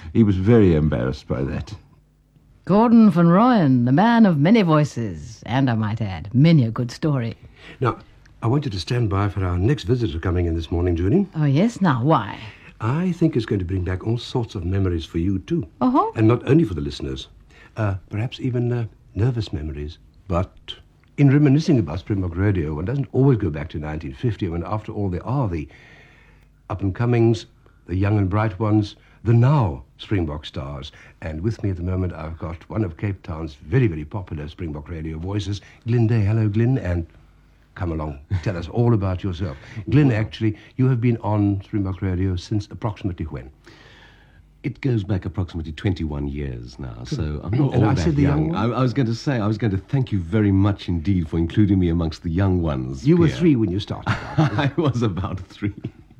He was very embarrassed by that. Gordon van Rooyen, the man of many voices, and I might add, many a good story. Now, I want you to stand by for our next visitor coming in this morning, Judy. Oh, yes? Now, why? I think it's going to bring back all sorts of memories for you, too. Uh-huh. And not only for the listeners. Perhaps even nervous memories. But in reminiscing about Springbok Radio, one doesn't always go back to 1950, when after all there are the up-and-comings, the young and bright ones, the now Springbok stars. And with me at the moment, I've got one of Cape Town's very, very popular Springbok Radio voices, Glyn Day. Hello, Glyn, and come along, tell us all about yourself. Glyn, actually, you have been on Springbok Radio since approximately when? It goes back approximately 21 years now, so I'm not And all I that said the young one? I was going to thank you very much indeed for including me amongst the young ones. You were Pierre. 3 when you started. I was about 3.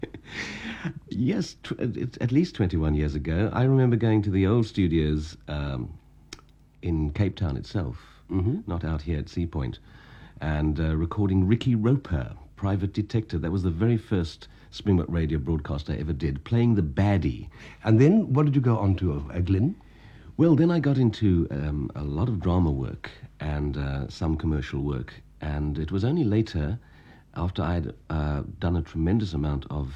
Yes, at least 21 years ago. I remember going to the old studios in Cape Town itself, not out here at Sea Point, and recording Ricky Roper, Private Detective. That was the very first Springbok Radio broadcast I ever did, playing the baddie. And then what did you go on to, Glyn? Well, then I got into a lot of drama work and some commercial work, and it was only later, after I'd done a tremendous amount of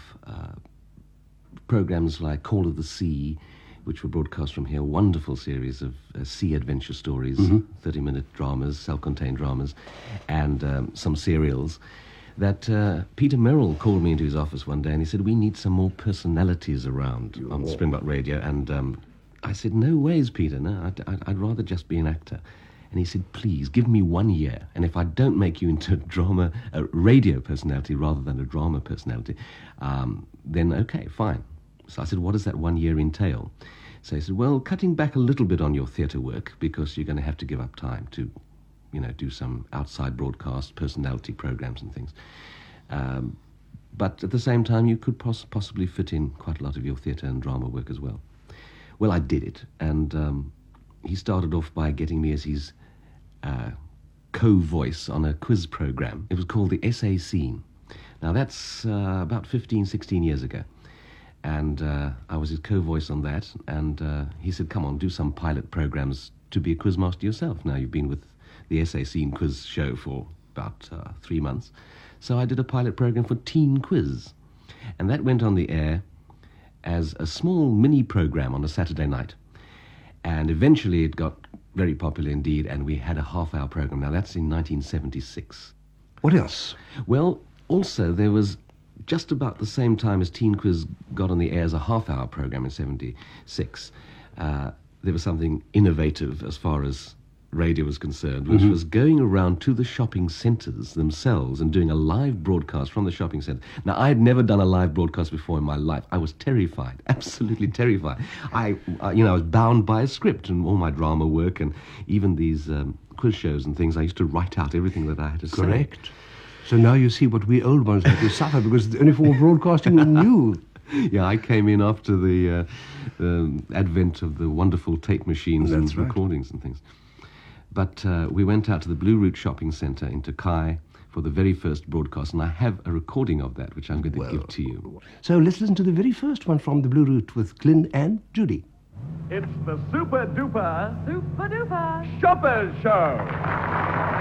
programs like Call of the Sea, which were broadcast from here, wonderful series of sea adventure stories, 30-minute dramas, self-contained dramas, and some serials, that Peter Merrill called me into his office one day and he said, we need some more personalities around on Springbok Radio. And I said, no ways, Peter, no, I'd rather just be an actor. And he said, please, give me 1 year, and if I don't make you into a radio personality rather than a drama personality, then okay, fine. So I said, what does that 1 year entail? So he said, well, cutting back a little bit on your theatre work, because you're going to have to give up time to, do some outside broadcast personality programs and things. But at the same time, you could possibly fit in quite a lot of your theatre and drama work as well. Well, I did it, and he started off by getting me as his co-voice on a quiz program. It was called the SA Scene. Now, that's about 15, 16 years ago. And I was his co-voice on that, and he said, come on, do some pilot programs to be a quizmaster yourself. Now, you've been with the SA Scene quiz show for about 3 months. So I did a pilot program for Teen Quiz, and that went on the air as a small mini program on a Saturday night. And eventually it got very popular indeed, and we had a half-hour program. Now, that's in 1976. What else? Well, also, there was just about the same time as Teen Quiz got on the air as a half-hour program in 76, there was something innovative as far as radio was concerned, which was going around to the shopping centres themselves and doing a live broadcast from the shopping centre. Now, I had never done a live broadcast before in my life. I was terrified, absolutely terrified. I was bound by a script, and all my drama work and even these quiz shows and things, I used to write out everything that I had to say. Correct. So now you see what we old ones had to suffer, because the only form of broadcasting we knew. Yeah, I came in after the advent of the wonderful tape machines and recordings and things. But we went out to the Blue Route Shopping Centre in Tokai for the very first broadcast, and I have a recording of that, which I'm going to give to you. So let's listen to the very first one from the Blue Route with Glyn and Judy. It's the Super Duper Super-duper Shoppers Show.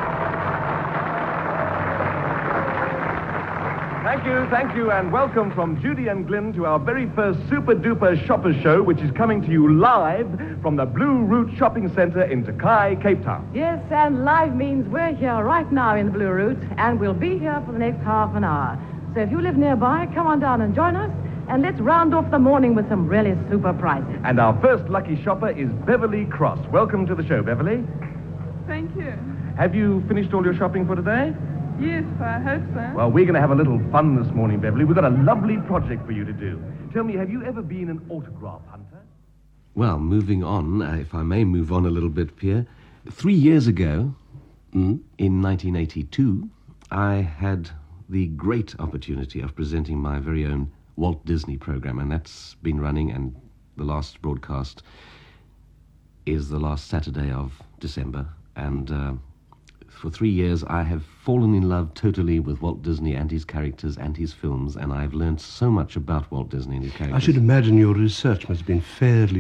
Thank you, and welcome from Judy and Glyn to our very first Super Duper Shoppers Show, which is coming to you live from the Blue Route Shopping Centre in Tokai, Cape Town. Yes, and live means we're here right now in the Blue Route, and we'll be here for the next half an hour. So if you live nearby, come on down and join us, and let's round off the morning with some really super prizes. And our first lucky shopper is Beverly Cross. Welcome to the show, Beverly. Thank you. Have you finished all your shopping for today? Yes, I hope so. Well, we're going to have a little fun this morning, Beverly. We've got a lovely project for you to do. Tell me, have you ever been an autograph hunter? Well, moving on, if I may move on a little bit, Pierre. 3 years ago, in 1982, I had the great opportunity of presenting my very own Walt Disney program, and that's been running, and the last broadcast is the last Saturday of December, and for 3 years, I have fallen in love totally with Walt Disney and his characters and his films, and I've learned so much about Walt Disney and his characters. I should imagine your research must have been fairly